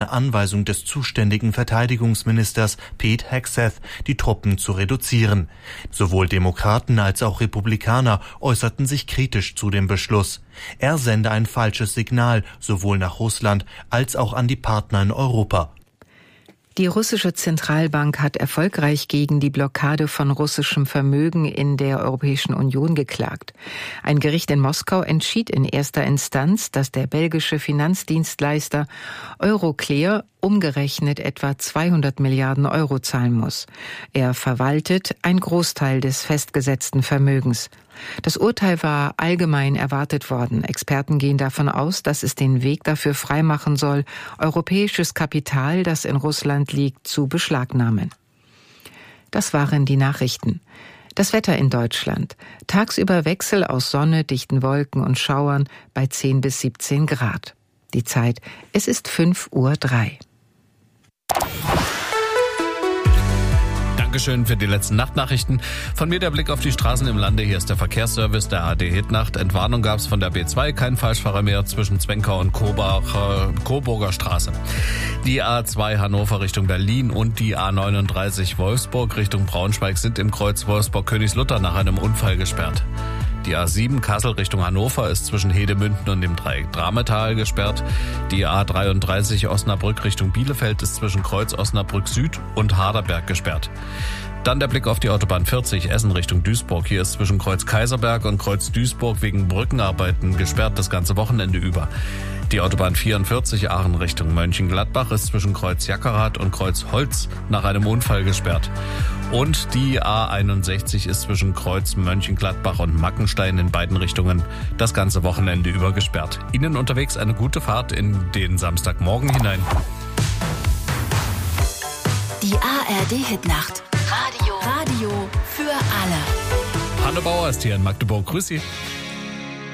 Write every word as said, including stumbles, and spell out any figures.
eine Anweisung des zuständigen Verteidigungsministers Pete Hegseth, die Truppen zu reduzieren. Sowohl Demokraten als auch Republikaner äußerten sich kritisch zu dem Beschluss. Er sende ein falsches Signal sowohl nach Russland als auch an die Partner in Europa. Die russische Zentralbank hat erfolgreich gegen die Blockade von russischem Vermögen in der Europäischen Union geklagt. Ein Gericht in Moskau entschied in erster Instanz, dass der belgische Finanzdienstleister Euroclear umgerechnet etwa zweihundert Milliarden Euro zahlen muss. Er verwaltet einen Großteil des festgesetzten Vermögens. Das Urteil war allgemein erwartet worden. Experten gehen davon aus, dass es den Weg dafür freimachen soll, europäisches Kapital, das in Russland liegt, zu beschlagnahmen. Das waren die Nachrichten. Das Wetter in Deutschland. Tagsüber Wechsel aus Sonne, dichten Wolken und Schauern bei zehn bis siebzehn Grad. Die Zeit, es ist fünf Uhr drei. Dankeschön für die letzten Nachtnachrichten. Von mir der Blick auf die Straßen im Lande. Hier ist der Verkehrsservice der A D Hitnacht. Entwarnung gab es von der B zwei, kein Falschfahrer mehr zwischen Zwenkau und Kobach, äh, Coburger Straße. Die A zwei Hannover Richtung Berlin und die A neununddreißig Wolfsburg Richtung Braunschweig sind im Kreuz Wolfsburg-Königslutter nach einem Unfall gesperrt. Die A sieben Kassel Richtung Hannover ist zwischen Hedemünden und dem Dreieck Drametal gesperrt. Die A dreiunddreißig Osnabrück Richtung Bielefeld ist zwischen Kreuz Osnabrück Süd und Harderberg gesperrt. Dann der Blick auf die Autobahn vierzig Essen Richtung Duisburg. Hier ist zwischen Kreuz Kaiserberg und Kreuz Duisburg wegen Brückenarbeiten gesperrt das ganze Wochenende über. Die Autobahn vierundvierzig Aachen Richtung Mönchengladbach ist zwischen Kreuz Jackerath und Kreuz Holz nach einem Unfall gesperrt. Und die A einundsechzig ist zwischen Kreuz Mönchengladbach und Mackenstein in beiden Richtungen das ganze Wochenende über gesperrt. Ihnen unterwegs eine gute Fahrt in den Samstagmorgen hinein. Die A R D-Hitnacht. Radio. Radio für alle. Hanne Bauer ist hier in Magdeburg. Grüß Sie.